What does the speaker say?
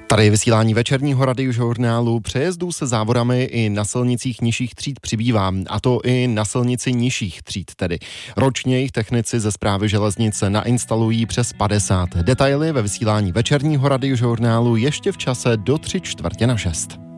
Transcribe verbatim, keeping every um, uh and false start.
Tady je vysílání večerního radiožurnálu. Přejezdů se závorami i na silnicích nižších tříd přibývá, a to i na silnici nižších tříd tedy. Ročně jich technici ze Správy železnice nainstalují přes padesát. Detaily ve vysílání večerního radiožurnálu ještě v čase do tři čtvrtě na šest.